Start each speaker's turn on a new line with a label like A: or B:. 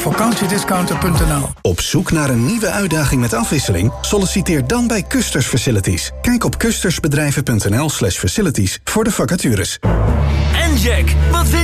A: vakantiediscounter.nl.
B: Op zoek naar een nieuwe uitdaging met afwisseling? Solliciteer dan bij Custers Facilities. Kijk op kustersbedrijven.nl/facilities voor de vacatures.
C: En Jack, wat vind